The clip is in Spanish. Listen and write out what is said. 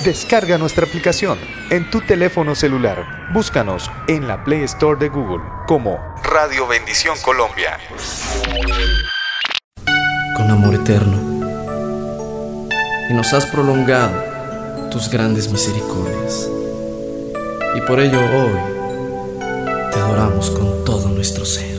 Descarga nuestra aplicación en tu teléfono celular. Búscanos en la Play Store de Google como Radio Bendición Colombia. Con amor eterno, y nos has prolongado tus grandes misericordias, y por ello hoy te adoramos con todo nuestro ser.